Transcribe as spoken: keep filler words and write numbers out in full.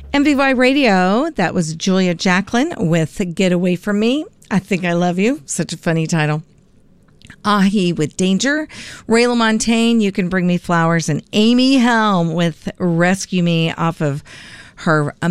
M V Y Radio, that was Julia Jacklin with Get Away From Me. I Think I Love You. Such a funny title. Ahi with Danger. Ray LaMontagne, You Can Bring Me Flowers. And Amy Helm with Rescue Me off of her